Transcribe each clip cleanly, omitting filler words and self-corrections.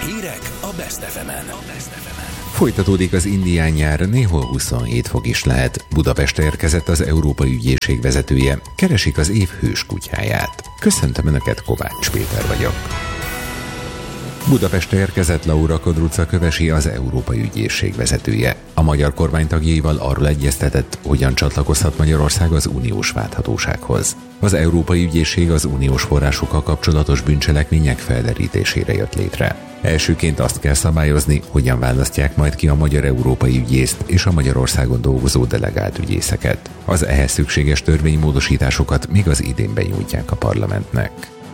Hírek a Best FM-en. Folytatódik az indián nyár, néhol 27 fok is lehet. Budapestre érkezett az Európai Ügyészség vezetője. Keresik az év hős kutyáját. Köszöntöm Önöket, Kovács Péter vagyok. Budapestre érkezett Laura Kodruca Kövesi, az Európai Ügyészség vezetője. A magyar kormány tagjaival arról egyeztetett, hogyan csatlakozhat Magyarország az uniós válthatósághoz. Az Európai Ügyészség az uniós forrásokkal kapcsolatos bűncselekmények felderítésére jött létre. Elsőként azt kell szabályozni, hogyan választják majd ki a magyar európai ügyészt és a Magyarországon dolgozó delegált ügyészeket. Az ehhez szükséges törvénymódosításokat még az idén benyújtják a parlamentnek.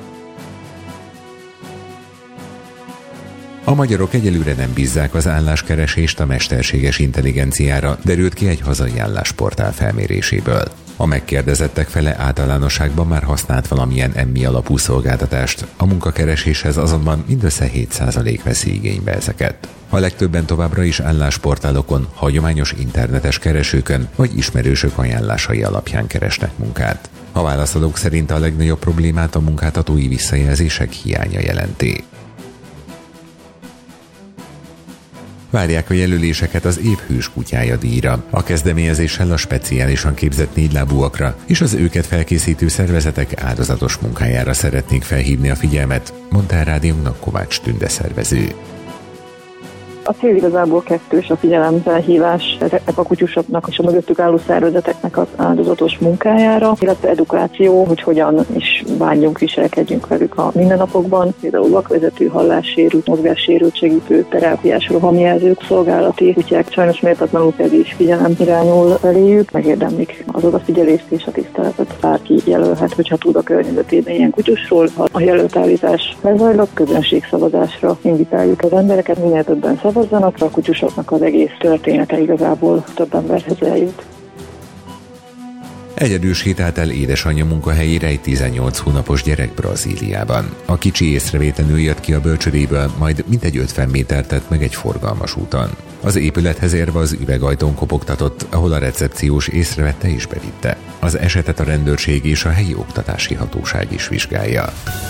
A magyarok egyelőre nem bízzák az álláskeresést a mesterséges intelligenciára, derült ki egy hazai állásportál felméréséből. A megkérdezettek fele általánosságban már használt valamilyen emmi alapú szolgáltatást, a munkakereséshez azonban mindössze 7% veszi igénybe ezeket. A legtöbben továbbra is állásportálokon, hagyományos internetes keresőkön vagy ismerősök ajánlásai alapján keresnek munkát. A válaszadók szerint a legnagyobb problémát a munkáltatói visszajelzések hiánya jelenti. Várják a jelöléseket az év hős kutyája díjra. A kezdeményezéssel a speciálisan képzett négylábúakra és az őket felkészítő szervezetek áldozatos munkájára szeretnék felhívni a figyelmet, mondta a rádiónknak Kovács Tünde szervező. A cél igazából kettős, a figyelemfelhívás ezeknek a kutyusoknak és a mögöttük álló szervezeteknek az áldozatos munkájára, illetve edukáció, hogy hogyan is bánjunk, viselkedjünk velük a mindennapokban, például vakvezető, hallássérült, mozgássérült segítő, terápiás rohamjelzők, szolgálati kutyák, sajnos méltatlanul kevés figyelem irányul eléjük, megérdemlik az odafigyelést és a tiszteletet. Bárki jelölhet, hogyha tud a környezetében ilyen kutyusról. Ha a jelöltállítás lezajlott, közönségszavazásra invitáljuk az embereket, minél többen szavazzanak, a kutyusoknak az egész története igazából több emberhez eljut. Egyedül sétált el édesanyja munkahelyére egy 18 hónapos gyerek Brazíliában. A kicsi észrevétlenül jött ki a bölcsődéből, majd mintegy 50 métert tett meg egy forgalmas úton. Az épülethez érve az üvegajtón kopogtatott, ahol a recepciós észrevette és bevitte. Az esetet a rendőrség és a helyi oktatási hatóság is vizsgálja.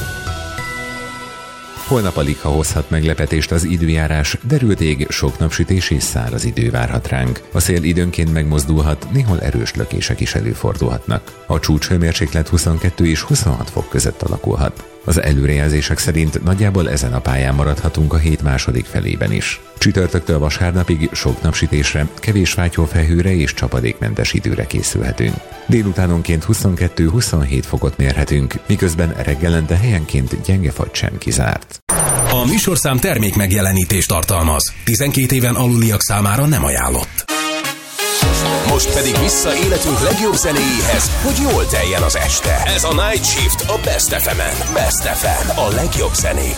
Holnap alig ha hozhat meglepetést az időjárás, derült ég, sok napsütés és száraz idő várhat ránk. A szél időnként megmozdulhat, néhol erős lökések is előfordulhatnak. A csúcshőmérséklet 22 és 26 fok között alakulhat. Az előrejelzések szerint nagyjából ezen a pályán maradhatunk a hét második felében is. Csütörtöktől vasárnapig sok napsütésre, kevés fátyolfelhőre és csapadékmentes időre készülhetünk. Délutánonként 22-27 fokot mérhetünk, miközben reggelente helyenként gyenge fagy sem kizárt. A műsorszám termék megjelenítést tartalmaz. 12 éven aluliak számára nem ajánlott. Most pedig vissza életünk legjobb zenéjéhez, hogy jól teljen az este. Ez a Night Shift a Best FM-en. Best FM, a legjobb zenék.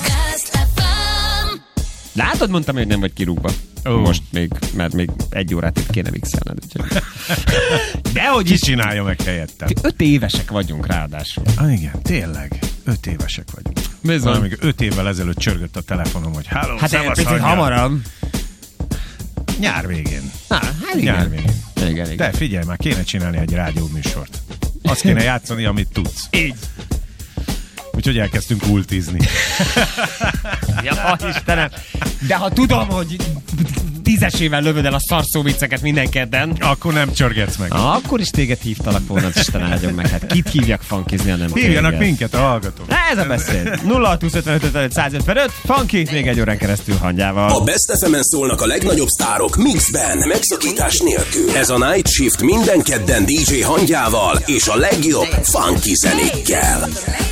Látod, mondtam, hogy nem vagy kirúgva. Most még, mert még 1 órát itt kéne mixelned. Dehogy is csinálja meg helyettem. 5 évesek vagyunk ráadásul. Igen, tényleg. 5 évesek vagyunk. Bizony. Valamikor 5 évvel ezelőtt csörgött a telefonom, hogy háló, Hát egy picit hamarabb. Nyár végén. Hát igen. Nyár végén. Igen. De figyelj már, kéne csinálni egy rádióműsort. Azt kéne játszani, amit tudsz. Így. Úgyhogy elkezdtünk ultizni. Ja, Istenem. De ha tudom, hogy 10-esével lövöd el a szarszóvicceket minden kedden, akkor nem csörgetsz meg. Akkor is téged hívtalak volna, az Isten áldjon meg. Hát kit hívjak funkizni, ha nem hívjanak téged. minket, a hallgatók. Ez a beszéd. 062555 funky, még 1 órán keresztül hangyával. A Best FM-en szólnak a legnagyobb sztárok mixben, megszakítás nélkül. Ez a Night Shift minden kedden DJ hangyával és a legjobb funky zenékkel.